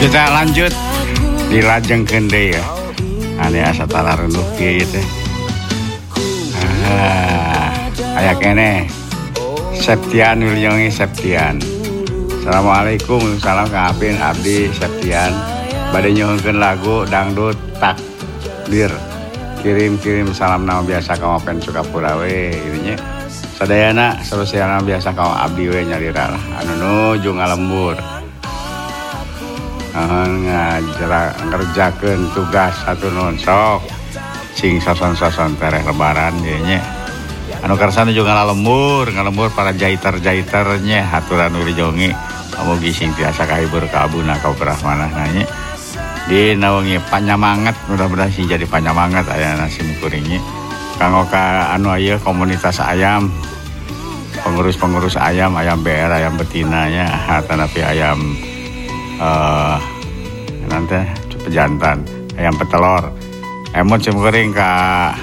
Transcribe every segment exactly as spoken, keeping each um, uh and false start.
Kita lanjut dilajengkeun deui ya. Ane asa tara renduh kieu teh. Ah, aya keneh. Septian Wiljongi Septian. Assalamualaikum, salam ka Apin Abdi Septian. Bade nyohongkeun lagu dangdut takdir. Kirim-kirim salam nama biasa ka Open Sukapura we ieu nya. Sadayana sarosiana biasa ka Abdi we nyalira lah. Anu nuju ngalembur. Ahon ngajara ngerjakeun tugas satu nun sok cing sason-sason tereh lebaran ieu nya. Anu karsa nuju ngalembur, ngalembur para jaiter-jaiter nya haturan Wiljongi. Amugi sing tiasa kahibur ka abuna ka Brahmanah nya. Di nawangi panyamangat, mudah-mudahan sih jadi panyamangat aya nasi kuringnya. Kanggo ka anu aya komunitas ayam, pengurus-pengurus ayam, ayam B R, ayam betinanya, tanapi ayam eh nanti pejantan, ayam petelor. Emon cemkuring ka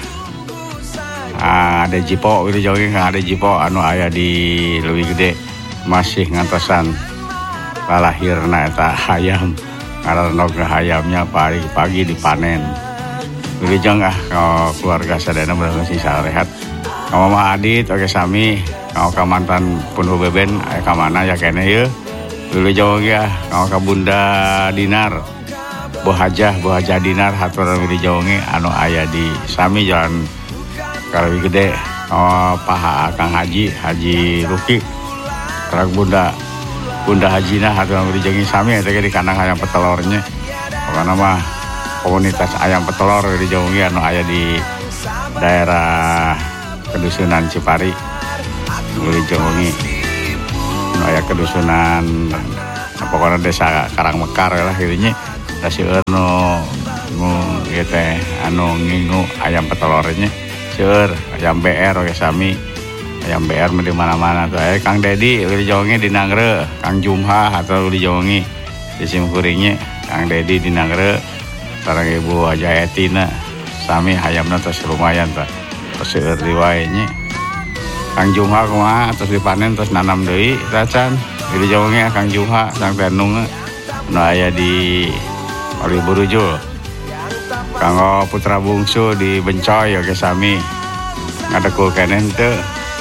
ada jipo, gitu jogging ka ada jipo anu aya di leuwih gede masih ngantosan lahirna eta ayam. Karena hayamnya pagi-pagi dipanen. Wilujeng ah kalau keluarga sadayana mudah-mudahan sih rehat. Ka Mama Adit oge sami, ka ka mantan Punhu Beben aya ka mana ya keneh ieu. Wilujeng ge ah ka Bunda Dinar. Bu Hajah, Bu Hajah Dinar haturan wilujeng anu aya di sami jalan Kalewi Gede. Oh, Paha Kang Haji, Haji Ruki. Karang Bunda Bunda Hajina haturan wilujeng sami eta ge di kandang ayam petelornya. Pokona mah komunitas ayam petelor wilujeng anu aya di daerah Kedusunan Cipari. Wilujeng anu aya kedusunan pokona desa Karangmekar lah kieu nya. Da seueur nu nu ieu teh anu ngingu ayam petelornya. Seueur ayam B R oge sami. Ayam B R di mana-mana tuh. Eh Kang Dedi Wiljongi di Nangre, Kang Jumha atau Wiljongi di Simkuringnya, Kang Dedi di Nangre, sareng Ibu Haja Etina, sami hayamna tos lumayan tah. Seueur di wae nya. Kang Jumha kumaha terus dipanen terus nanam deui racan. Wiljongi Kang Jumha sang tenung nu aya di Oli Burujul. Kanggo putra bungsu di Bencoy oge sami. Ngadekul keneh teu.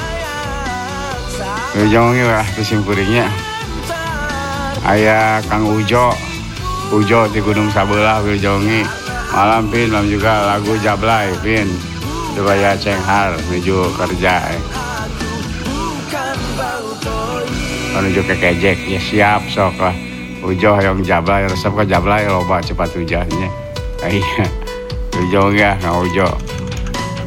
Wiljongi lah di Simkuringnya. Aya Kang Ujo, Ujo di Gunung Sabelah Wiljongi. Malam pin, malam juga lagu Jablay pin. Supaya cenghar menuju kerja. Eh. Menuju ke kejek ya siap sok lah. Ujo yang Jablay resep ke Jablay loba cepat hujannya. Iya. Wiljongi ya Kang Ujo.